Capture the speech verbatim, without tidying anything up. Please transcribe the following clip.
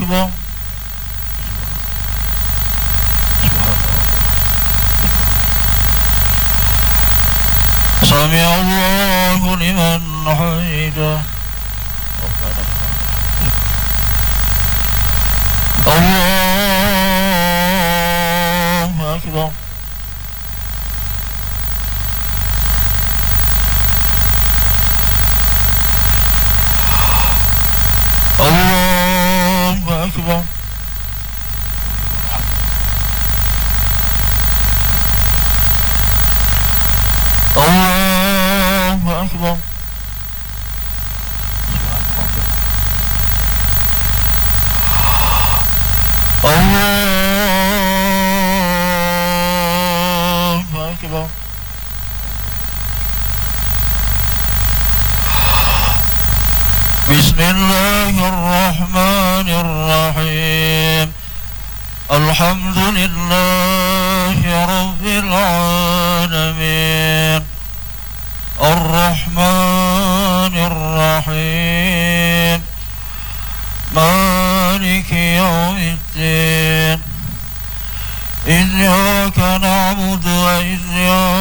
أكبر. سمع الله لمن حمده. الله أكبر. الله أكبر. الله أكبر. الله أكبر. بسم الله الرحمن الرحيم. الحمد لله رب العالمين. الرحمن الرحيم. مالك يوم الدين. إياك نعبد وإياك